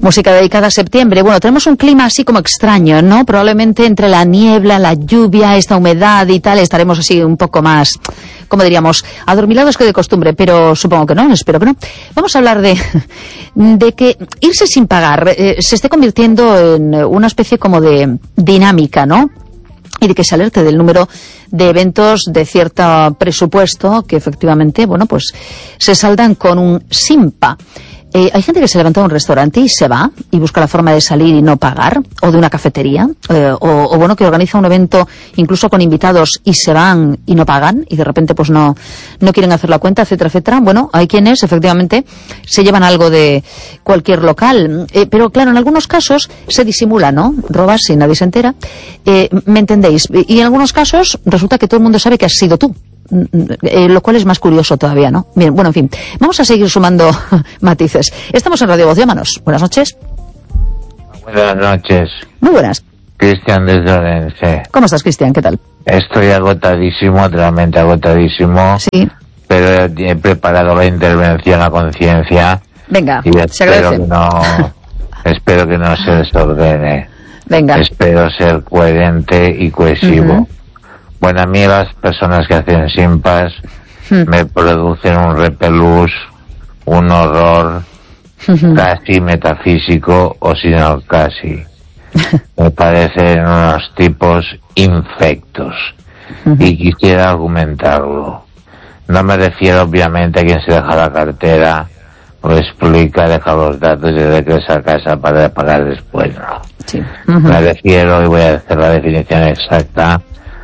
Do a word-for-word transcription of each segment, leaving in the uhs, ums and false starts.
Música dedicada a septiembre. Bueno, tenemos un clima así como extraño, ¿no? Probablemente entre la niebla, la lluvia, esta humedad y tal, estaremos así un poco más, como diríamos, adormilados que de costumbre, pero supongo que no, espero que no. Vamos a hablar de, de que irse sin pagar eh, se esté convirtiendo en una especie como de dinámica, ¿no? Y de que se alerte del número de eventos de cierto presupuesto que efectivamente, bueno, pues se saldan con un simpa. Eh, hay gente que se levanta de un restaurante y se va y busca la forma de salir y no pagar, o de una cafetería, eh, o, o bueno, que organiza un evento incluso con invitados y se van y no pagan y de repente pues no, no quieren hacer la cuenta, etcétera, etcétera. Bueno, hay quienes efectivamente se llevan algo de cualquier local, eh, pero claro, en algunos casos se disimula, ¿no? Robas y nadie se entera, eh, ¿me entendéis? Y en algunos casos resulta que todo el mundo sabe que has sido tú. Eh, lo cual es más curioso todavía, ¿no? Bien, bueno, en fin, vamos a seguir sumando matices. Estamos en Radio Voz, llámanos. Buenas noches. Buenas noches. Muy buenas. Cristian desde Orense. ¿Cómo estás, Cristian? ¿Qué tal? Estoy agotadísimo, realmente agotadísimo. Sí. Pero he preparado la intervención a conciencia. Venga, y se espero agradece. que no, espero que no se desordene. Venga. Espero ser coherente y cohesivo. Uh-huh. Bueno, a mí las personas que hacen simpas uh-huh. me producen un repelús, un horror uh-huh. casi metafísico, o si no casi. Me parecen unos tipos infectos. Uh-huh. Y quisiera argumentarlo. No me refiero obviamente a quien se deja la cartera, lo explica, deja los datos y regresa a casa para pagar después, no. Sí. Uh-huh. Me refiero, y voy a hacer la definición exacta,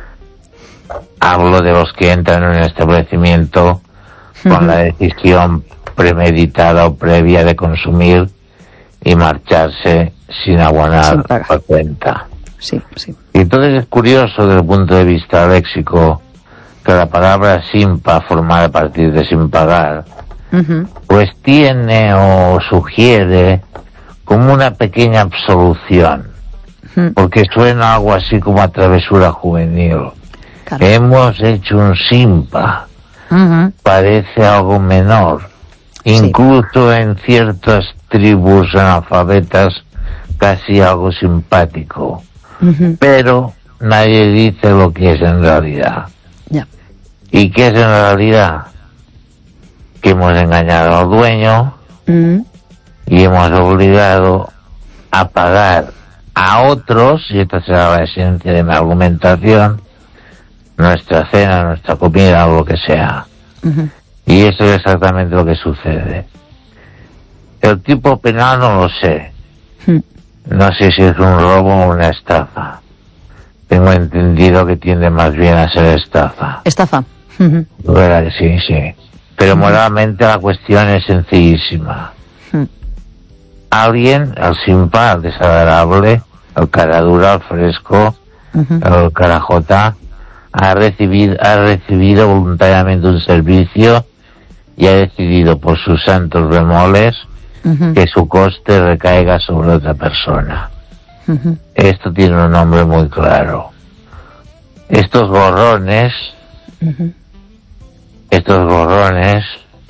hablo de los que entran en un establecimiento uh-huh. con la decisión premeditada o previa de consumir y marcharse sin abonar la cuenta. Sí, sí. Y entonces es curioso desde el punto de vista léxico que la palabra simpa, formada a partir de sin pagar, uh-huh. pues tiene o sugiere como una pequeña absolución, uh-huh. porque suena algo así como a travesura juvenil. Claro. Hemos hecho un simpa, uh-huh. parece algo menor, incluso sí. en ciertas tribus analfabetas casi algo simpático, uh-huh. pero nadie dice lo que es en realidad. Yeah. ¿Y qué es en realidad? Que hemos engañado al dueño uh-huh. y hemos obligado a pagar a otros, y esta será la esencia de mi argumentación, nuestra cena, nuestra comida o lo que sea. Uh-huh. Y eso es exactamente lo que sucede. El tipo penal no lo sé. Uh-huh. No sé si es un robo o una estafa. Tengo entendido que tiende más bien a ser estafa. Estafa. Uh-huh. ¿Verdad? Sí, sí. Pero uh-huh. moralmente la cuestión es sencillísima. Uh-huh. Alguien, el simpa, el desagradable, el cara dura, el fresco, uh-huh. el carajota, ha recibido, ha recibido voluntariamente un servicio y ha decidido por sus santos bemoles uh-huh. que su coste recaiga sobre otra persona. Uh-huh. Esto tiene un nombre muy claro. Estos gorrones, uh-huh. estos gorrones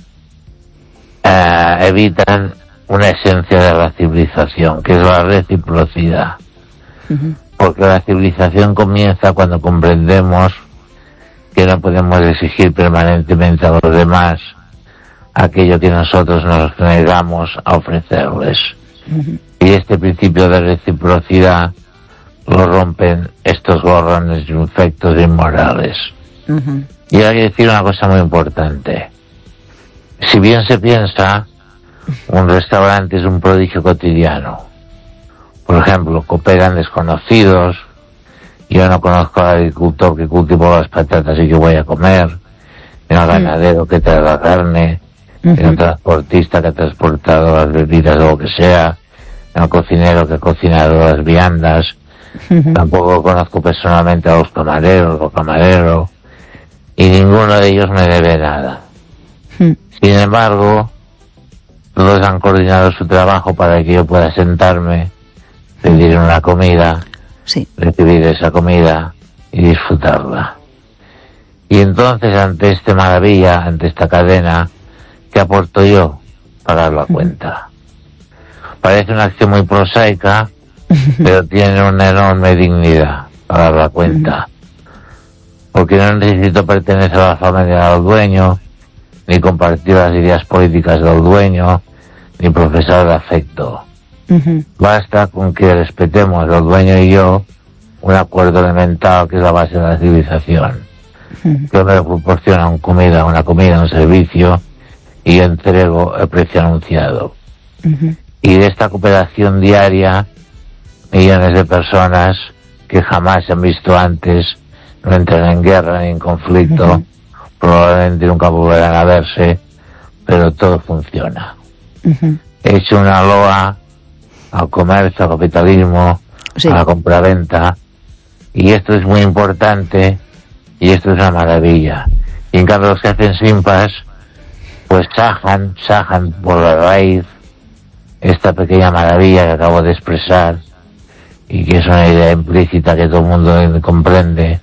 uh, evitan una esencia de la civilización, que es la reciprocidad. Uh-huh. Porque la civilización comienza cuando comprendemos que no podemos exigir permanentemente a los demás aquello que nosotros nos negamos a ofrecerles. Uh-huh. Y este principio de reciprocidad lo rompen estos gorrones infectos e inmorales. Uh-huh. Y hay que decir una cosa muy importante. Si bien se piensa, un restaurante es un prodigio cotidiano. Por ejemplo, cooperan desconocidos. Yo no conozco al agricultor que cultivó las patatas y que voy a comer. En el ganadero que trae la carne. Uh-huh. En el transportista que ha transportado las bebidas o lo que sea. En el cocinero que ha cocinado las viandas. Uh-huh. Tampoco conozco personalmente a los camareros o camareros. Y ninguno de ellos me debe nada. Uh-huh. Sin embargo, todos han coordinado su trabajo para que yo pueda sentarme, pedir una comida, sí. recibir esa comida y disfrutarla. Y entonces, ante esta maravilla, ante esta cadena, ¿qué aporto yo? Pagar la cuenta. Parece una acción muy prosaica, pero tiene una enorme dignidad para dar la cuenta. Porque no necesito pertenecer a la familia del dueño, ni compartir las ideas políticas del dueño, ni profesar de afecto. Uh-huh. Basta con que respetemos el dueño y yo un acuerdo elemental que es la base de la civilización. Uh-huh. Yo me proporciona una comida, una comida, un servicio, y entrego el precio anunciado. Uh-huh. Y de esta cooperación diaria, millones de personas que jamás se han visto antes no entran en guerra ni en conflicto, uh-huh. probablemente nunca volverán a verse, pero todo funciona. Uh-huh. He hecho una loa al comercio, al capitalismo, sí. a la compraventa, y esto es muy importante, y esto es una maravilla. Y en cambio los que hacen simpas, pues sajan, sajan por la raíz esta pequeña maravilla que acabo de expresar, y que es una idea implícita que todo el mundo comprende.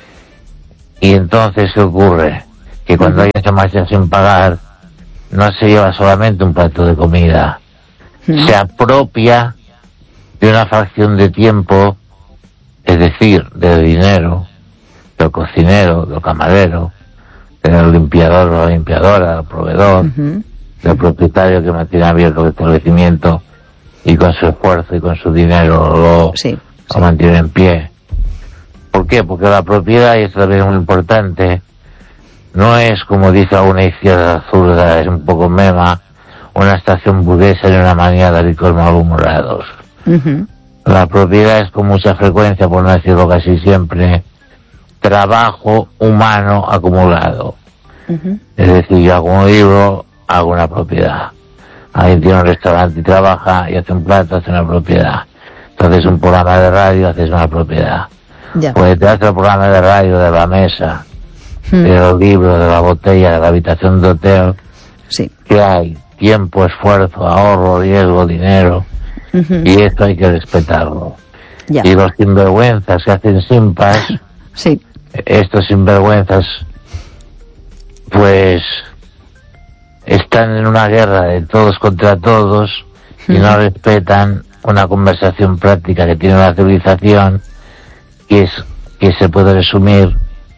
Y entonces, ¿qué ocurre? Que cuando alguien se marcha sin pagar, no se lleva solamente un plato de comida, ¿Mm? se apropia de una fracción de tiempo, es decir, del dinero, del cocinero, del camarero, del limpiador o la limpiadora, del proveedor, uh-huh. del propietario que mantiene abierto el establecimiento y con su esfuerzo y con su dinero lo, sí, lo sí. mantiene en pie. ¿Por qué? Porque la propiedad, y esto también es muy importante, no es, como dice alguna izquierda zurda, es un poco mema, una estación burguesa y una manía de ricos malhumorados. Uh-huh. La propiedad es con mucha frecuencia, por no decirlo casi siempre, trabajo humano acumulado. Uh-huh. Es decir, yo hago un libro, hago una propiedad. Alguien tiene un restaurante y trabaja y hace un plato, hace una propiedad. Entonces un programa de radio, haces una propiedad. Ya. Pues detrás del programa de radio, de la mesa, hmm. del libro, de la botella, de la habitación de hotel, sí. ¿qué hay? Tiempo, esfuerzo, ahorro, riesgo, dinero, uh-huh. y esto hay que respetarlo. Ya. Y los sinvergüenzas que hacen simpas, sí. estos sinvergüenzas, pues están en una guerra de todos contra todos uh-huh. y no respetan una conversación práctica que tiene la civilización, que es que se puede resumir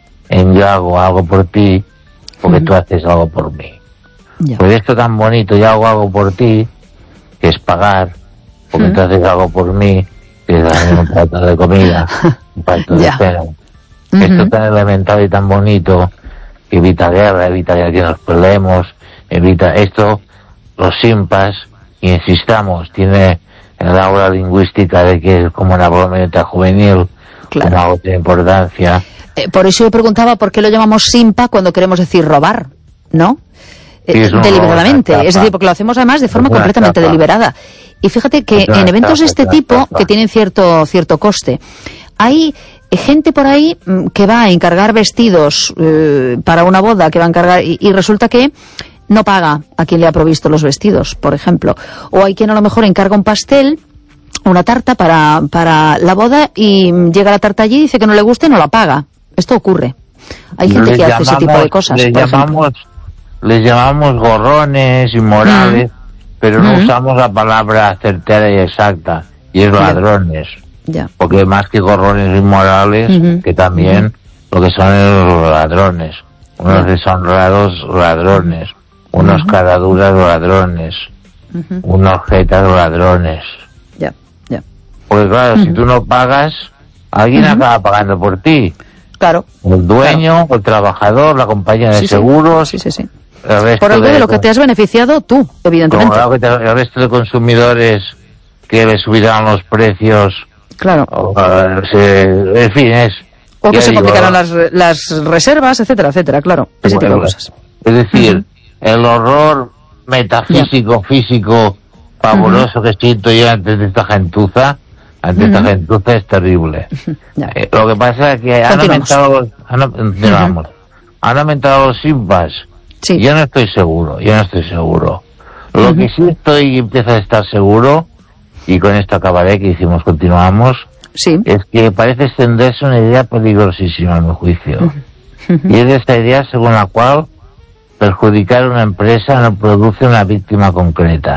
en yo hago algo por ti porque uh-huh. tú haces algo por mí. Ya. Pues esto tan bonito, yo hago algo por ti, que es pagar, porque uh-huh. tú haces algo por mí, que es darme un plato de comida, un plato de cena. Uh-huh. Esto tan elemental y tan bonito, que evita guerra, evita que nos peleemos, evita esto, los simpas, y insistamos, tiene la aura lingüística de que es como una brometa juvenil, claro. una otra importancia. Eh, por eso yo preguntaba por qué lo llamamos simpa cuando queremos decir robar, ¿no? Eh, deliberadamente, es decir, porque lo hacemos además de forma completamente etapa. deliberada. Y fíjate que en eventos de este tipo, etapa. que tienen cierto cierto coste, hay gente por ahí que va a encargar vestidos eh, para una boda, que va a encargar, y, y resulta que no paga a quien le ha provisto los vestidos, por ejemplo. O hay quien a lo mejor encarga un pastel, una tarta para, para la boda, y llega la tarta allí y dice que no le gusta y no la paga. Esto ocurre. Hay gente les que llamamos, hace ese tipo de cosas. Les llamamos, les llamamos gorrones, inmorales, mm. pero no mm. usamos la palabra certera y exacta, y es ladrones. Ya. Porque más que gorrones inmorales, mm-hmm. que también mm-hmm. lo que son los ladrones. Unos yeah. deshonrados ladrones, unos mm-hmm. caraduras ladrones, mm-hmm. unos jetas ladrones. Ya, ya. Porque claro, mm-hmm. si tú no pagas, alguien mm-hmm. acaba pagando por ti. Claro. El dueño, claro. el trabajador, la compañía de sí, seguros. Sí, sí, sí. El por algo de, de lo que te has beneficiado tú, evidentemente. Como el resto de consumidores que le subirán los precios. Claro. O, uh, se, en fin, es... O que se complicarán las, las reservas, etcétera, etcétera, claro. Ese bueno, tipo de cosas. Es decir, uh-huh. el horror metafísico, yeah. físico, pavoroso uh-huh. que siento yo antes de esta gentuza, ante uh-huh. esta gentuza es terrible. Uh-huh. Yeah. Eh, lo que pasa es que han aumentado, han, uh-huh. han aumentado los simpas. Sí. Yo no estoy seguro, yo no estoy seguro. Lo uh-huh. que sí estoy y empiezo a estar seguro, y con esto acabaré, que hicimos, continuamos, sí. es que parece extenderse una idea peligrosísima, a mi juicio. Uh-huh. Y es esta idea según la cual perjudicar a una empresa no produce una víctima concreta.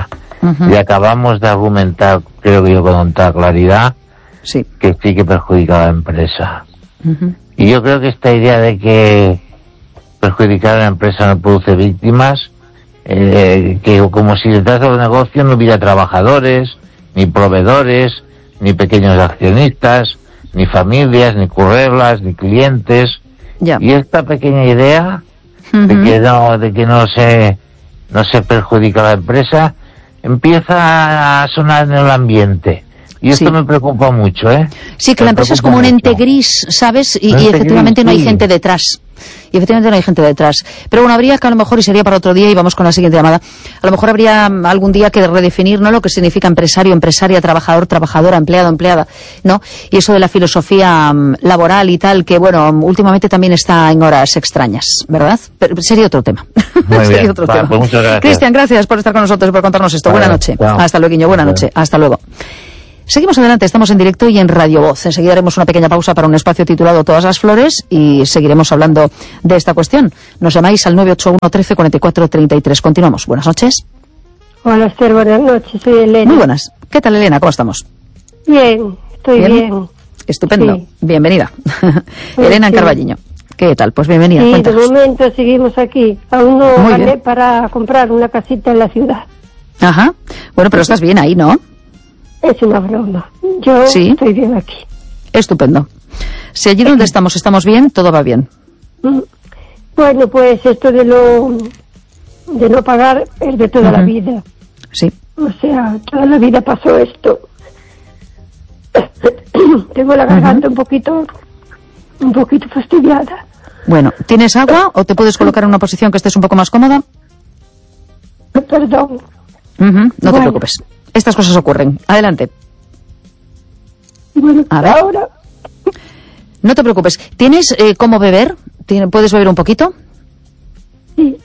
Uh-huh. Y acabamos de argumentar, creo que yo con tanta claridad, sí, que sí que perjudica a la empresa. Uh-huh. Y yo creo que esta idea de que perjudicar a la empresa no produce víctimas, eh, que como si detrás de los negocios no hubiera trabajadores, ni proveedores, ni pequeños accionistas, ni familias, ni currelas, ni clientes. Ya. Y esta pequeña idea uh-huh. de que no, de que no se, no se perjudica a la empresa, empieza a sonar en el ambiente. Y esto sí. me preocupa mucho, ¿eh? Sí, que me la empresa es como un ente gris, ¿sabes? Y, y efectivamente gris, no hay sí. gente detrás. Y efectivamente no hay gente detrás. Pero bueno, habría que a lo mejor, y sería para otro día, y vamos con la siguiente llamada, a lo mejor habría algún día que redefinir, ¿no?, lo que significa empresario, empresaria, trabajador, trabajadora, empleado, empleada, ¿no? Y eso de la filosofía um, laboral y tal, que bueno, últimamente también está en horas extrañas, ¿verdad? Pero sería otro tema. Muy sería bien. otro Vale, tema. Pues muchas gracias. Cristian, gracias por estar con nosotros y por contarnos esto. Vale, buena noche. Chao. Hasta luego, Guiño. Buena noche. Hasta luego. Seguimos adelante, estamos en directo y en Radio Voz. Enseguida haremos una pequeña pausa para un espacio titulado Todas las Flores y seguiremos hablando de esta cuestión. Nos llamáis al nueve ocho uno, trece, cuarenta y cuatro, treinta y tres. Continuamos. Buenas noches. Hola, Esther, buenas noches. Soy Elena. Muy buenas. ¿Qué tal, Elena? ¿Cómo estamos? Bien, estoy bien. bien. Estupendo. Sí. Bienvenida. Pues Elena sí. en Carballiño. ¿Qué tal? Pues bienvenida. Sí, Cuéntanos. de momento seguimos aquí. Aún no Muy gané bien. para comprar una casita en la ciudad. Ajá. Bueno, pero estás bien ahí, ¿no? Es una broma. Yo ¿Sí? estoy bien aquí. Estupendo. Si allí donde estamos estamos bien, todo va bien. Bueno, pues esto de lo de no pagar es de toda uh-huh. la vida. Sí. O sea, toda la vida pasó esto. Tengo la garganta uh-huh. un poquito un poquito fastidiada. Bueno, ¿tienes agua o te puedes colocar en una posición que estés un poco más cómoda? Perdón. Uh-huh. No bueno. te preocupes. Estas cosas ocurren. Adelante. Bueno, a ver. Ahora. No te preocupes. ¿Tienes eh, cómo beber? ¿Puedes beber un poquito? Sí.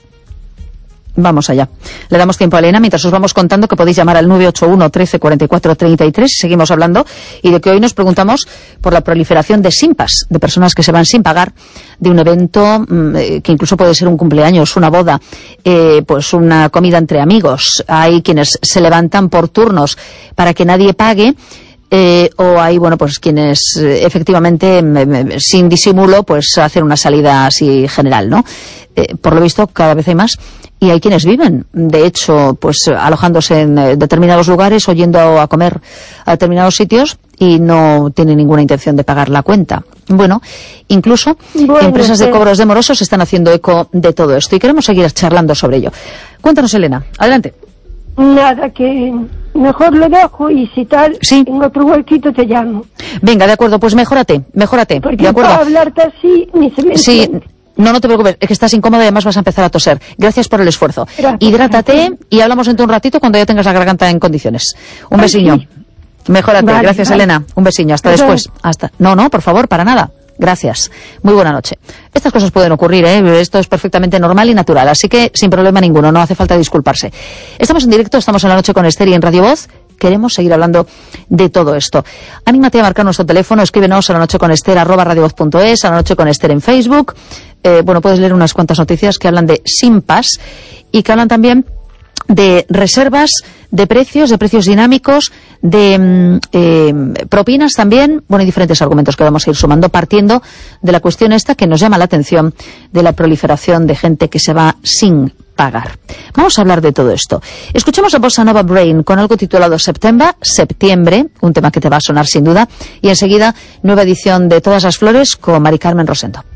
Vamos allá. Le damos tiempo a Elena mientras os vamos contando que podéis llamar al nueve ocho uno, trece, cuarenta y cuatro, treinta y tres. Seguimos hablando y de que hoy nos preguntamos por la proliferación de simpas, de personas que se van sin pagar de un evento mmm, que incluso puede ser un cumpleaños, una boda, eh, pues una comida entre amigos. Hay quienes se levantan por turnos para que nadie pague. Eh, o hay, bueno, pues quienes eh, efectivamente, me, me, sin disimulo, pues hacen una salida así general, ¿no? Eh, por lo visto, cada vez hay más. Y hay quienes viven, de hecho, pues alojándose en eh, determinados lugares o yendo a comer a determinados sitios y no tienen ninguna intención de pagar la cuenta. Bueno, incluso bueno, empresas sí. de cobros de morosos están haciendo eco de todo esto y queremos seguir charlando sobre ello. Cuéntanos, Elena. Adelante. Nada, que mejor lo dejo y si tal, ¿Sí? en otro huequito te llamo. Venga, de acuerdo, pues mejórate, mejórate. Porque de acuerdo. para hablarte así ni se me Sí, entiende. no, no te preocupes, es que estás incómoda y además vas a empezar a toser. Gracias por el esfuerzo. Gracias, Hidrátate gracias. y hablamos dentro de un ratito cuando ya tengas la garganta en condiciones. Un Ay, besiño. sí. Mejórate, Vale, gracias vale. Elena. Un besiño, hasta Gracias. después. Hasta. No, no, por favor, para nada. Gracias. Muy buena noche. Estas cosas pueden ocurrir, ¿eh? Esto es perfectamente normal y natural, así que sin problema ninguno, no hace falta disculparse. Estamos en directo, estamos en La Noche con Esther y en Radio Voz. Queremos seguir hablando de todo esto. Anímate a marcar nuestro teléfono, escríbenos a la noche con Esther, arroba radiovoz punto es, a la noche con Esther en Facebook. Eh, bueno, puedes leer unas cuantas noticias que hablan de simpas y que hablan también de reservas, de precios, de precios dinámicos, de eh, propinas también, bueno, y diferentes argumentos que vamos a ir sumando, partiendo de la cuestión esta que nos llama la atención de la proliferación de gente que se va sin pagar. Vamos a hablar de todo esto. Escuchemos a Bossa Nova Brain con algo titulado September, septiembre, un tema que te va a sonar sin duda, y enseguida nueva edición de Todas las Flores con Mari Carmen Rosendo.